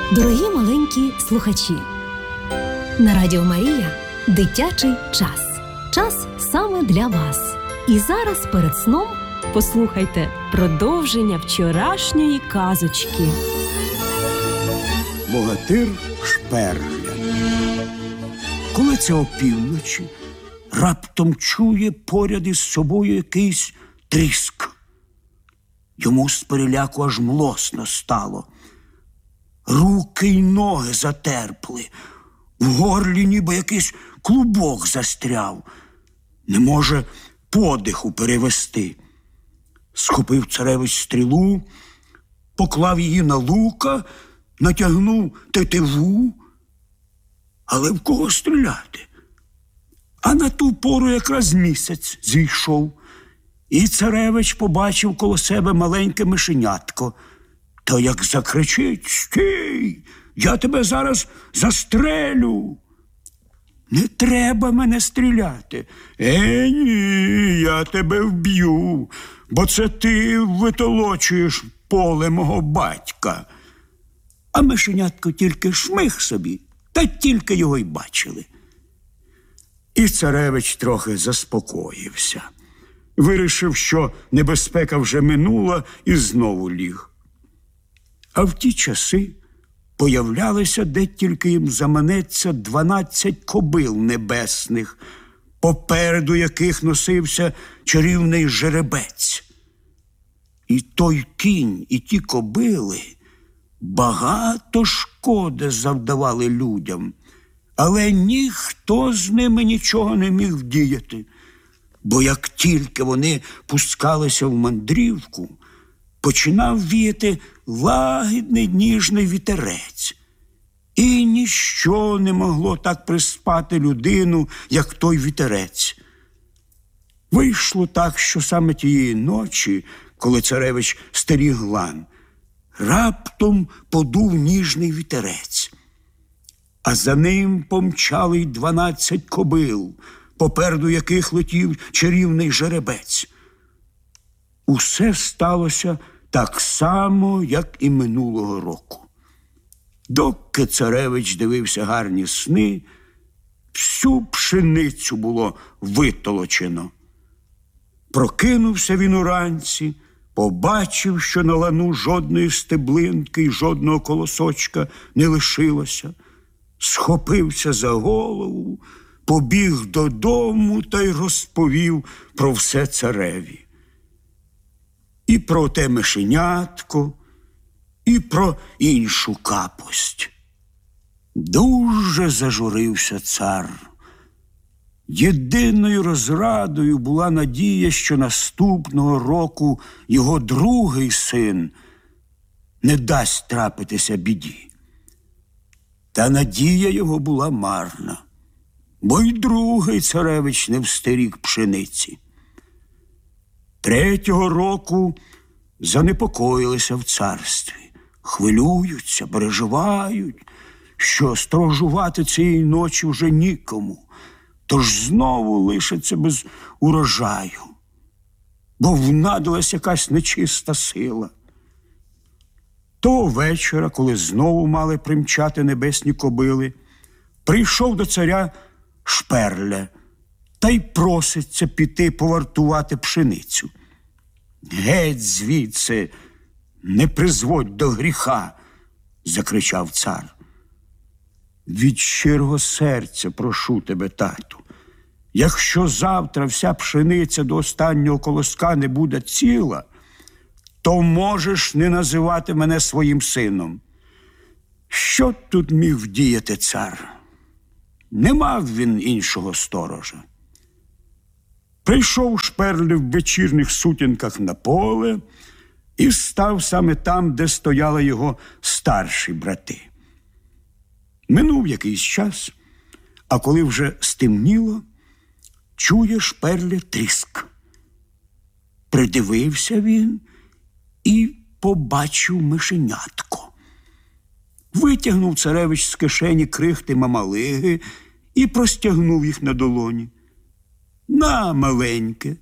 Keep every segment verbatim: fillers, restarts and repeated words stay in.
Дорогі маленькі слухачі, на Радіо Марія дитячий час. Час саме для вас. І зараз перед сном послухайте продовження вчорашньої казочки. Богатир Шперля. Коли це опівночі, раптом чує поряд із собою якийсь тріск. Йому з переляку аж млосно стало. Руки й ноги затерпли. В горлі ніби якийсь клубок застряв. Не може подиху перевести. Схопив царевич стрілу, поклав її на лука, натягнув тетиву. Але в кого стріляти? А на ту пору якраз місяць зійшов. І царевич побачив коло себе маленьке мишенятко. Та як закричить: «Стій! Я тебе зараз застрелю!» «Не треба мене стріляти!» «Е, ні, я тебе вб'ю, бо це ти витолочуєш поле мого батька!» А мишенятко тільки шмих собі, та тільки його й бачили. І царевич трохи заспокоївся. Вирішив, що небезпека вже минула, і знову ліг. А в ті часи появлялися, де тільки їм заманеться, дванадцять кобил небесних, попереду яких носився чарівний жеребець. І той кінь, і ті кобили багато шкоди завдавали людям, але ніхто з ними нічого не міг вдіяти. Бо як тільки вони пускалися в мандрівку, починав віяти лагідний ніжний вітерець. І ніщо не могло так приспати людину, як той вітерець. Вийшло так, що саме тієї ночі, коли царевич стеріг лан, раптом подув ніжний вітерець. А за ним помчали й дванадцять кобил, попереду яких летів чарівний жеребець. Усе сталося так само, як і минулого року. Доки царевич дивився гарні сни, всю пшеницю було витолочено. Прокинувся він уранці, побачив, що на лану жодної стеблинки й жодного колосочка не лишилося. Схопився за голову, побіг додому та й розповів про все цареві. І про те мишенятко, і про іншу капость. Дуже зажурився цар. Єдиною розрадою була надія, що наступного року його другий син не дасть трапитися біді. Та надія його була марна, бо й другий царевич не встеріг пшениці. Третього року занепокоїлися в царстві, хвилюються, переживають, що сторожувати цієї ночі вже нікому, тож знову лишаться без урожаю, бо внадилась якась нечиста сила. Того вечора, коли знову мали примчати небесні кобили, прийшов до царя Шперля та й проситься піти повартувати пшеницю. «Геть звідси, не призводь до гріха!» – закричав цар. «Від щирого серця прошу тебе, тату, якщо завтра вся пшениця до останнього колоска не буде ціла, то можеш не називати мене своїм сином». Що тут міг вдіяти цар? Не мав він іншого сторожа. Прийшов Шперль в вечірніх сутінках на поле і став саме там, де стояли його старші брати. Минув якийсь час, а коли вже стемніло, чує Шперля тріск. Придивився він і побачив мишенятко. Витягнув царевич з кишені крихти мамалиги і простягнув їх на долоні. «На, маленьке,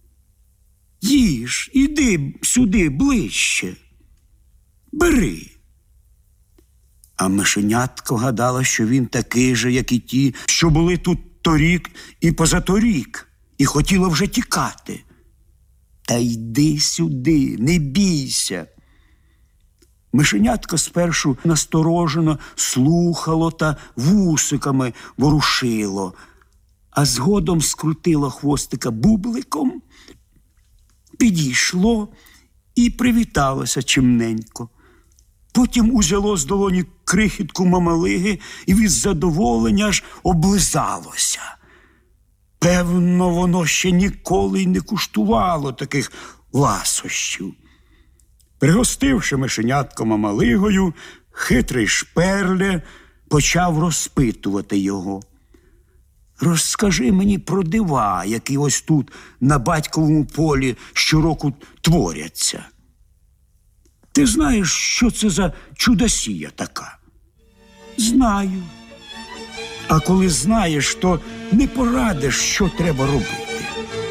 їж, іди сюди ближче, бери». А мишенятко гадала, що він такий же, як і ті, що були тут торік і позаторік, і хотіла вже тікати. Та йди сюди, не бійся. Мишенятко спершу насторожено слухало та вусиками ворушило, а згодом скрутило хвостика бубликом, підійшло і привіталося чимненько. Потім узяло з долоні крихітку мамалиги і від задоволення аж облизалося. Певно, воно ще ніколи й не куштувало таких ласощів. Пригостивши мишенятко мамалигою, хитрий Шперле почав розпитувати його. Розкажи мені про дива, які ось тут, на батьковому полі, щороку творяться. Ти знаєш, що це за чудосія така? Знаю. А коли знаєш, то не порадиш, що треба робити.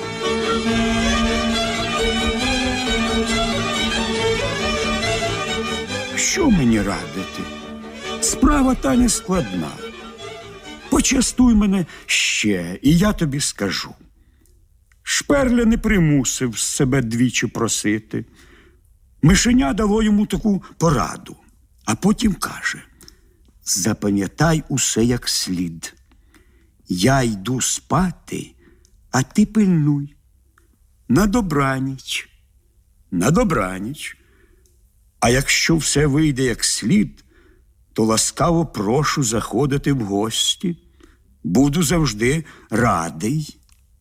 Що мені радити? Справа та не складна. Почастуй мене ще, і я тобі скажу. Шперле не примусив себе двічі просити. Мишеня дало йому таку пораду, а потім каже: запам'ятай усе як слід. Я йду спати, а ти пильнуй. На добраніч. На добраніч. А якщо все вийде як слід, то ласкаво прошу заходити в гості. Буду завжди радий.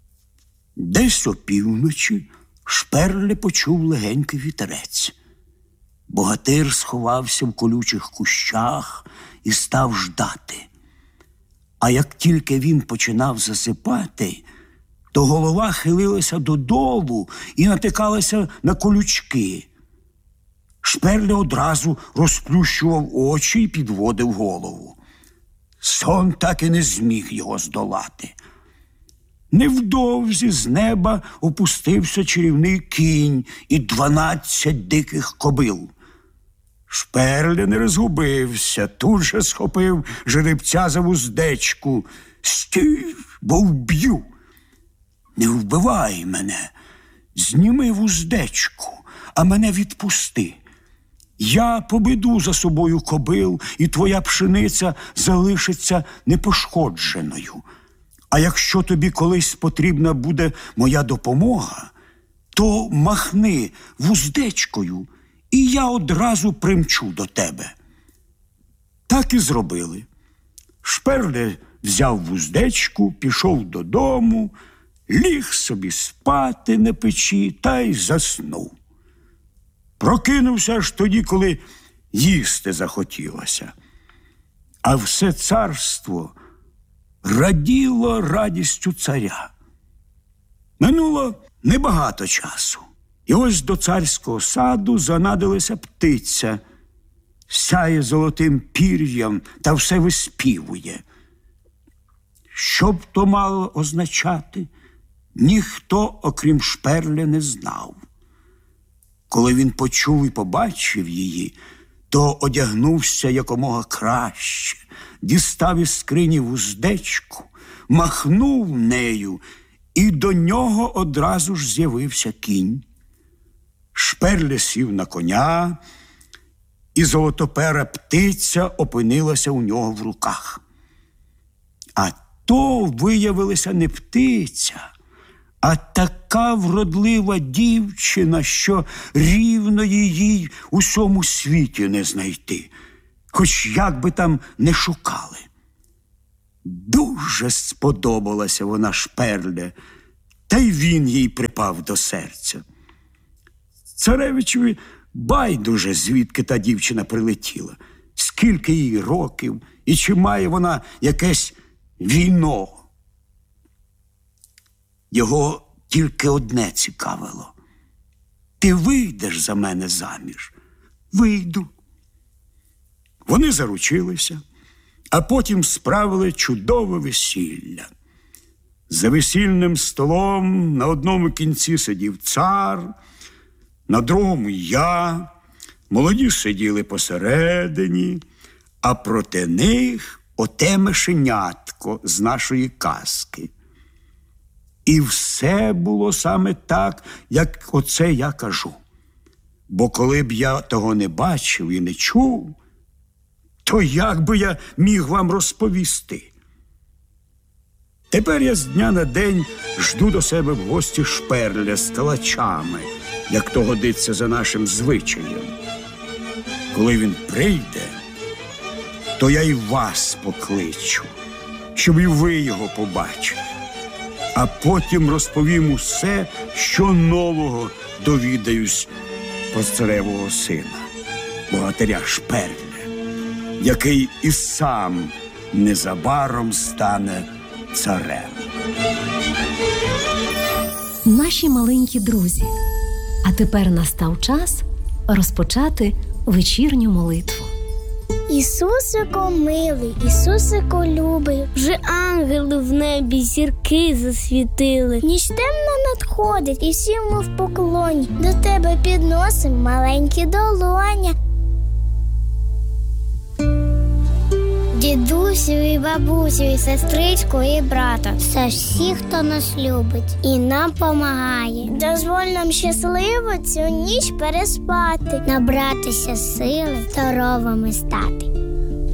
Десь опівночі Шперле почув легенький вітерець. Богатир сховався в колючих кущах і став ждати. А як тільки він починав засипати, то голова хилилася додолу і натикалася на колючки. Шперле одразу розплющував очі і підводив голову. Сон так і не зміг його здолати. Невдовзі з неба опустився чарівний кінь і дванадцять диких кобил. Шперле не розгубився, тут же схопив жеребця за вуздечку. Стій, бо вб'ю. Не вбивай мене, зніми вуздечку, а мене відпусти. Я поведу за собою кобил, і твоя пшениця залишиться непошкодженою. А якщо тобі колись потрібна буде моя допомога, то махни вуздечкою, і я одразу примчу до тебе. Так і зробили. Шперле взяв вуздечку, пішов додому, ліг собі спати на печі та й заснув. Прокинувся аж тоді, коли їсти захотілося. А все царство раділо радістю царя. Минуло небагато часу. І ось до царського саду занадилася птиця. Сяє золотим пір'ям та все виспівує. Що б то мало означати, ніхто, окрім Шперля, не знав. Коли він почув і побачив її, то одягнувся якомога краще, дістав із скрині вуздечку, махнув нею, і до нього одразу ж з'явився кінь. Шперле сів на коня, і золотопера птиця опинилася у нього в руках. А то виявилася не птиця, а така вродлива дівчина, що рівно її у всьому світі не знайти, хоч як би там не шукали. Дуже сподобалася вона Шперле, та й він їй припав до серця. Царевичеві байдуже, звідки та дівчина прилетіла, скільки їй років і чи має вона якесь віно. Його тільки одне цікавило. Ти вийдеш за мене заміж? Вийду. Вони заручилися, а потім справили чудове весілля. За весільним столом на одному кінці сидів цар, на другому я, молоді сиділи посередині, а проти них оте мишенятко з нашої казки. І все було саме так, як оце я кажу. Бо коли б я того не бачив і не чув, то як би я міг вам розповісти? Тепер я з дня на день жду до себе в гості Шперля з калачами, як то годиться за нашим звичаєм. Коли він прийде, то я і вас покличу, щоб і ви його побачили. А потім розповім усе, що нового довідаюсь про царевого сина, богатиря Шперля, який і сам незабаром стане царем. Наші маленькі друзі, а тепер настав час розпочати вечірню молитву. Ісусико милий, Ісусико любий, вже ангели в небі зірки засвітили. Ніч темна надходить, і всі ми в поклоні. До тебе підносим маленькі долоні. Дідусю і бабусю, і сестричку, і брата. Це всі, хто нас любить і нам помагає. Дозволь нам щасливо цю ніч переспати, набратися сили, здоровими стати.